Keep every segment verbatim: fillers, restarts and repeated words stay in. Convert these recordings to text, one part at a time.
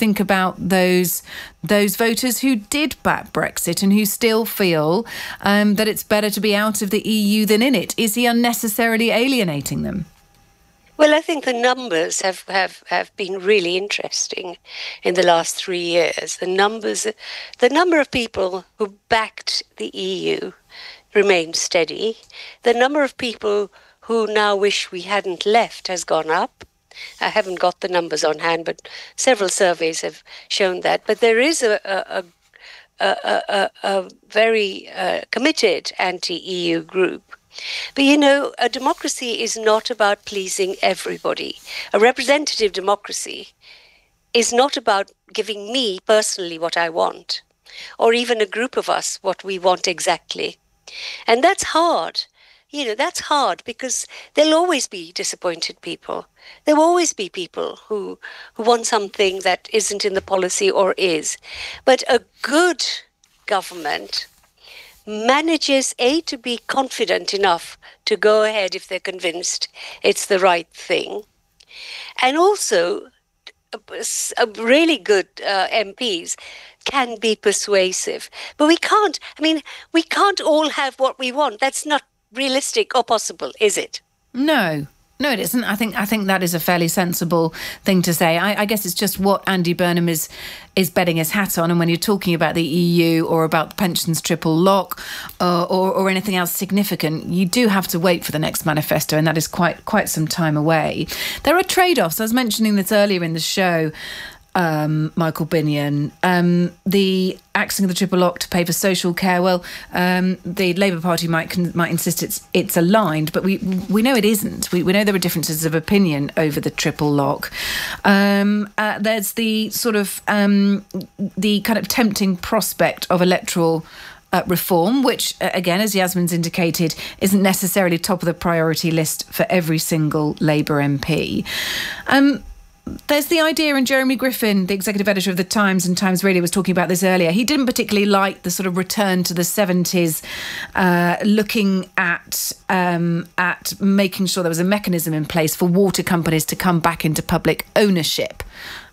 think about those those voters who did back Brexit and who still feel um, that it's better to be out of the E U than in it? Is he unnecessarily alienating them? Well, I think the numbers have, have, have been really interesting in the last three years. The numbers, the number of people who backed the E U remained steady. The number of people who now wish we hadn't left has gone up. I haven't got the numbers on hand, but several surveys have shown that. But there is a, a, a, a, a, a very uh, committed anti-E U group. But, you know, a democracy is not about pleasing everybody. A representative democracy is not about giving me personally what I want, or even a group of us what we want exactly. And that's hard. You know, that's hard because there'll always be disappointed people. There will always be people who, who want something that isn't in the policy or is. But a good government manages, A, to be confident enough to go ahead if they're convinced it's the right thing. And also, uh, really good uh, M Ps can be persuasive. But we can't, I mean, we can't all have what we want. That's not realistic or possible, is it? No. No, it isn't. I think I think that is a fairly sensible thing to say. I, I guess it's just what Andy Burnham is is betting his hat on. And when you're talking about the E U or about the pensions triple lock uh, or, or anything else significant, you do have to wait for the next manifesto, and that is quite quite some time away. There are trade-offs. I was mentioning this earlier in the show. Um, Michael Binion, um, the axing of the triple lock to pay for social care. Well, um, the Labour Party might con- might insist it's it's aligned, but we we know it isn't. We we know there are differences of opinion over the triple lock. Um, uh, there's the sort of um, the kind of tempting prospect of electoral Uh, reform, which, uh, again, as Yasmin's indicated, isn't necessarily top of the priority list for every single Labour M P. Um, There's the idea, and Jeremy Griffin, the executive editor of The Times and Times Radio, was talking about this earlier. He didn't particularly like the sort of return to the seventies, uh, looking at um, at making sure there was a mechanism in place for water companies to come back into public ownership.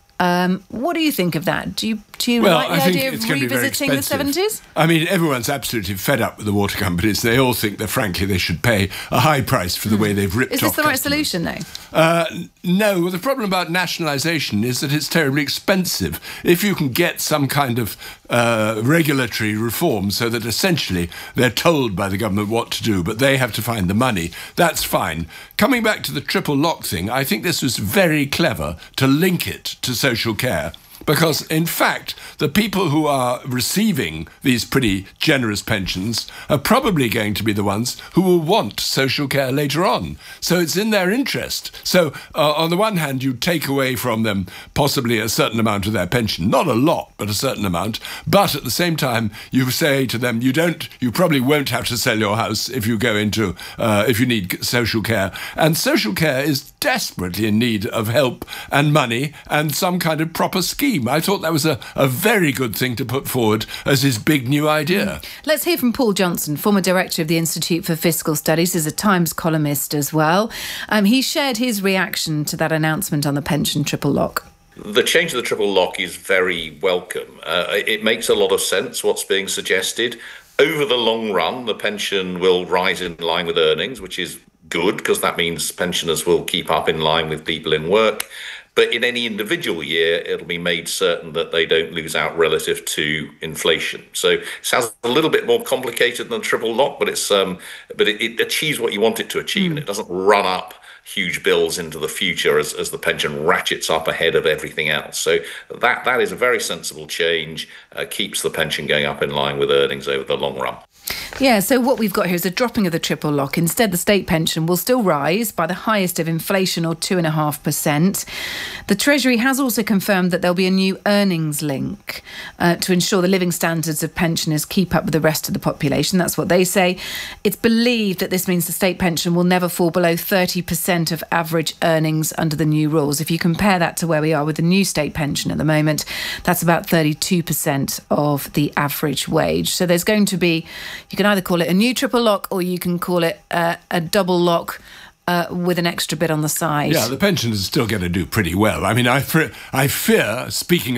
Um, what do you think of that? Do you do you well, like the I think idea it's of going to be very revisiting the seventies? I mean, everyone's absolutely fed up with the water companies. They all think that, frankly, they should pay a high price for the way they've ripped off Is this the right customers. solution, though? Uh, no. Well, the problem about nationalisation is that it's terribly expensive. If you can get some kind of uh, regulatory reform so that essentially they're told by the government what to do, but they have to find the money, that's fine. Coming back to the triple lock thing, I think this was very clever to link it to social care. Because, in fact, the people who are receiving these pretty generous pensions are probably going to be the ones who will want social care later on. So it's in their interest. So, uh, on the one hand, you take away from them possibly a certain amount of their pension. Not a lot, but a certain amount. But at the same time, you say to them, you don't, you probably won't have to sell your house if you go into, uh, if you need social care. And social care is desperately in need of help and money and some kind of proper scheme. I thought that was a, a very good thing to put forward as his big new idea. Let's hear from Paul Johnson, former director of the Institute for Fiscal Studies, is a Times columnist as well. Um, he shared his reaction to that announcement on the pension triple lock. The change of the triple lock is very welcome. Uh, it makes a lot of sense what's being suggested. Over the long run, the pension will rise in line with earnings, which is good because that means pensioners will keep up in line with people in work. But in any individual year, it'll be made certain that they don't lose out relative to inflation. So it sounds a little bit more complicated than triple lock, but it's um, but it, it achieves what you want it to achieve, mm. and it doesn't run up huge bills into the future as, as the pension ratchets up ahead of everything else. So that that is a very sensible change, uh, keeps the pension going up in line with earnings over the long run. Yeah, so what we've got here is a dropping of the triple lock. Instead, the state pension will still rise by the highest of inflation, or two point five percent. The Treasury has also confirmed that there'll be a new earnings link uh, to ensure the living standards of pensioners keep up with the rest of the population. That's what they say. It's believed that this means the state pension will never fall below thirty percent of average earnings under the new rules. If you compare that to where we are with the new state pension at the moment, that's about thirty-two percent of the average wage. So there's going to be, you can either call it a new triple lock or you can call it uh, a double lock uh, with an extra bit on the side. Yeah, the pensioners are still going to do pretty well. I mean, I, I fear, speaking